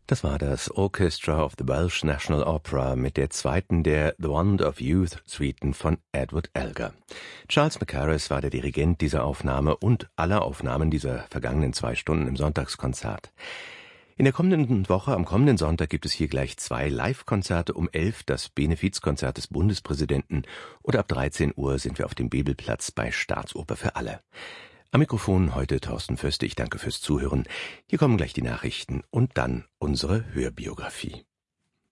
Das war das Orchestra of the Welsh National Opera mit der zweiten der The Wand of Youth Suiten von Edward Elgar. Charles Mackerras war der Dirigent dieser Aufnahme und aller Aufnahmen dieser vergangenen 2 Stunden im Sonntagskonzert. In der kommenden Woche, am kommenden Sonntag, gibt es hier gleich 2 Live-Konzerte. Um 11 das Benefizkonzert des Bundespräsidenten und ab 13 Uhr sind wir auf dem Bebelplatz bei Staatsoper für alle. Am Mikrofon heute Thorsten Föste. Ich danke fürs Zuhören. Hier kommen gleich die Nachrichten und dann unsere Hörbiografie.